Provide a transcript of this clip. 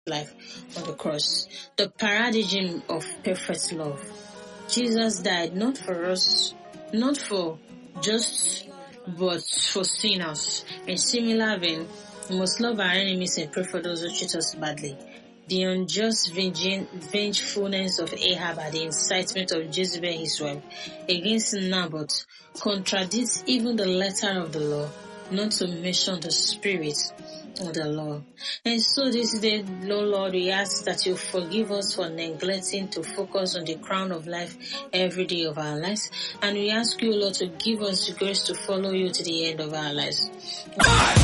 life on the cross. The paradigm of perfect love. Jesus died not for us, not for just, but for sinners. In similar vein, we must love our enemies and pray for those who treat us badly. The unjust vengefulness of Ahab and the incitement of Jezebel his wife against Naboth contradicts even the letter of the law, not to mention the spirit of the law. And so this day, Lord, we ask that you forgive us for neglecting to focus on the crown of life every day of our lives. And we ask you, Lord, to give us the grace to follow you to the end of our lives.